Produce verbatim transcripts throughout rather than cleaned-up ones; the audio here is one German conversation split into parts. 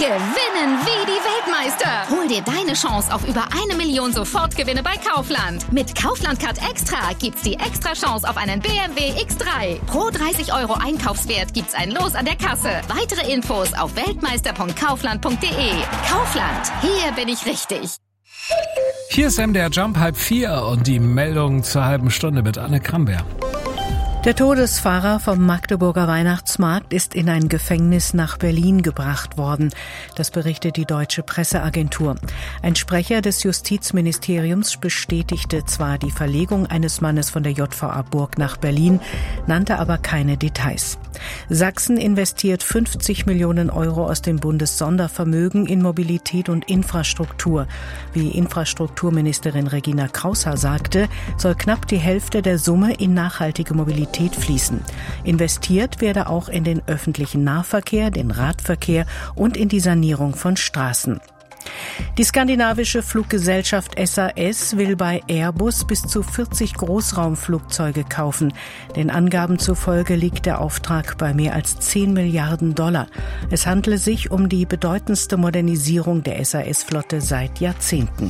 Gewinnen wie die Weltmeister. Hol dir deine Chance auf über eine Million Sofortgewinne bei Kaufland. Mit Kaufland-Card Extra gibt's die extra Chance auf einen B M W X drei. Pro dreißig Euro Einkaufswert gibt's ein Los an der Kasse. Weitere Infos auf weltmeister punkt kaufland punkt de. Kaufland, hier bin ich richtig. Hier ist M D R Jump halb vier und die Meldung zur halben Stunde mit Anne Kramberg. Der Todesfahrer vom Magdeburger Weihnachtsmarkt ist in ein Gefängnis nach Berlin gebracht worden. Das berichtet die Deutsche Presseagentur. Ein Sprecher des Justizministeriums bestätigte zwar die Verlegung eines Mannes von der J V A Burg nach Berlin, nannte aber keine Details. Sachsen investiert fünfzig Millionen Euro aus dem Bundessondervermögen in Mobilität und Infrastruktur. Wie Infrastrukturministerin Regina Kraushaar sagte, soll knapp die Hälfte der Summe in nachhaltige Mobilität fließen. Investiert werde auch in den öffentlichen Nahverkehr, den Radverkehr und in die Sanierung von Straßen. Die skandinavische Fluggesellschaft S A S will bei Airbus bis zu vierzig Großraumflugzeuge kaufen. Den Angaben zufolge liegt der Auftrag bei mehr als zehn Milliarden Dollar. Es handle sich um die bedeutendste Modernisierung der S A S-Flotte seit Jahrzehnten.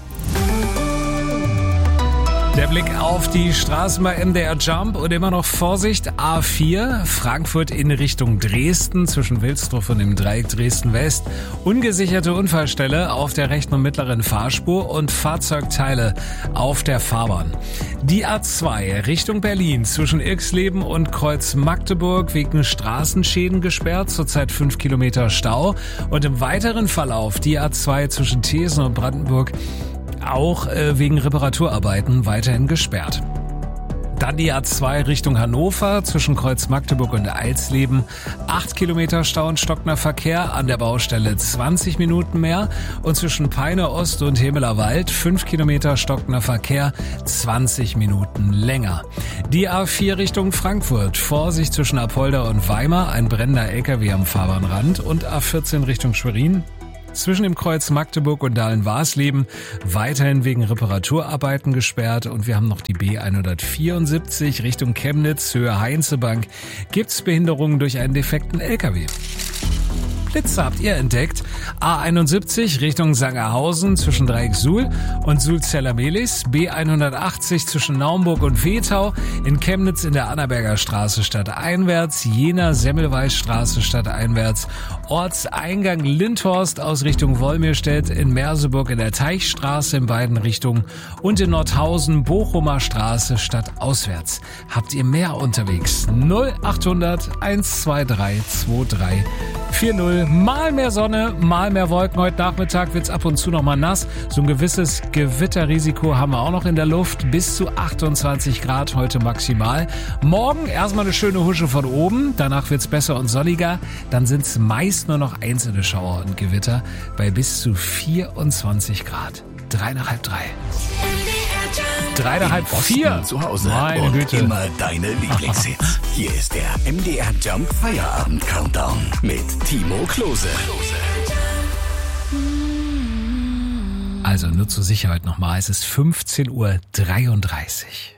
Der Blick auf die Straßen bei M D R Jump und immer noch Vorsicht, A vier, Frankfurt in Richtung Dresden, zwischen Wilsdruff und dem Dreieck Dresden-West. Ungesicherte Unfallstelle auf der rechten und mittleren Fahrspur und Fahrzeugteile auf der Fahrbahn. Die A zwei Richtung Berlin, zwischen Irxleben und Kreuz Magdeburg, wegen Straßenschäden gesperrt, zurzeit fünf Kilometer Stau. Und im weiteren Verlauf die A zwei zwischen Thesen und Brandenburg, auch äh, wegen Reparaturarbeiten weiterhin gesperrt. Dann die A zwei Richtung Hannover zwischen Kreuz Magdeburg und Eilsleben. acht Kilometer Stau und stockender Verkehr, an der Baustelle zwanzig Minuten mehr. Und zwischen Peine Ost und Hemeler Wald fünf Kilometer stockender Verkehr, zwanzig Minuten länger. Die A vier Richtung Frankfurt. Vorsicht zwischen Apolda und Weimar, ein brennender L K W am Fahrbahnrand. Und A vierzehn Richtung Schwerin. Zwischen dem Kreuz Magdeburg und Dahlen-Warsleben weiterhin wegen Reparaturarbeiten gesperrt. Und wir haben noch die B hundertvierundsiebzig Richtung Chemnitz, Höhe Heinzebank. Gibt's Behinderungen durch einen defekten L K W? Blitze habt ihr entdeckt. A einundsiebzig Richtung Sangerhausen zwischen Dreieck Suhl und Suhl-Zellermelis. B hundertachtzig zwischen Naumburg und Wetau. In Chemnitz in der Annaberger Straße stadteinwärts. Jena-Semmelweis-Straße stadteinwärts. Ortseingang Lindhorst aus Richtung Wolmirstedt. In Merseburg in der Teichstraße in beiden Richtungen. Und in Nordhausen Bochumer Straße stadtauswärts. Habt ihr mehr unterwegs? null achthundert hundertzweiundzwanzig drei vier null. Mal mehr Sonne, mal mehr Wolken. Heute Nachmittag wird's ab und zu noch mal nass. So ein gewisses Gewitterrisiko haben wir auch noch in der Luft. Bis zu achtundzwanzig Grad heute maximal. Morgen erstmal eine schöne Husche von oben. Danach wird's besser und sonniger. Dann sind's meist nur noch einzelne Schauer und Gewitter bei bis zu vierundzwanzig Grad. Drei nach halb drei. Drei nach halb vier. Zu Hause. Meine und Güte. Immer deine Lieblingshits. Hier ist der M D R Jump Feierabend Countdown mit Timo Klose. Also nur zur Sicherheit nochmal. Es ist fünfzehn Uhr dreiunddreißig.